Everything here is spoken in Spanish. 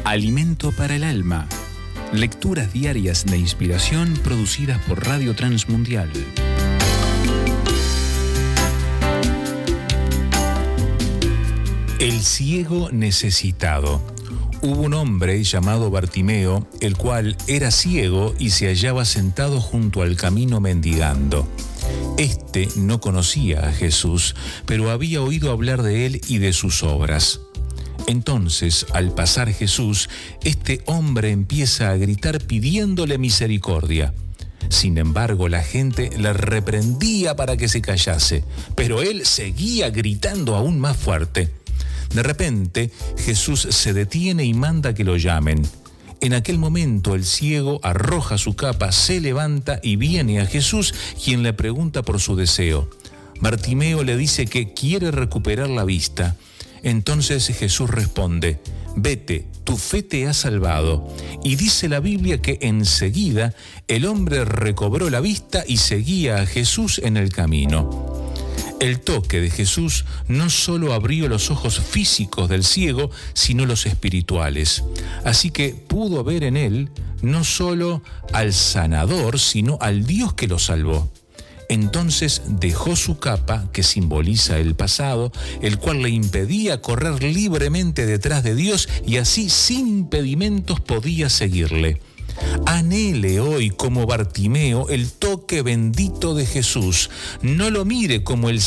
Alimento para el alma. Lecturas diarias de inspiración producidas por Radio Transmundial. El ciego necesitado. Hubo un hombre llamado Bartimeo, el cual era ciego y se hallaba sentado junto al camino mendigando. Este no conocía a Jesús, pero había oído hablar de él y de sus obras. Entonces, al pasar Jesús, este hombre empieza a gritar pidiéndole misericordia. Sin embargo, la gente le reprendía para que se callase, pero él seguía gritando aún más fuerte. De repente, Jesús se detiene y manda que lo llamen. En aquel momento, el ciego arroja su capa, se levanta y viene a Jesús, quien le pregunta por su deseo. Bartimeo le dice que quiere recuperar la vista. Entonces Jesús responde: «Vete, tu fe te ha salvado». Y dice la Biblia que enseguida el hombre recobró la vista y seguía a Jesús en el camino. El toque de Jesús no solo abrió los ojos físicos del ciego, sino los espirituales. Así que pudo ver en él no solo al sanador, sino al Dios que lo salvó. Entonces dejó su capa, que simboliza el pasado, el cual le impedía correr libremente detrás de Dios, y así sin impedimentos podía seguirle. Anhele hoy como Bartimeo el toque bendito de Jesús. No lo mire como el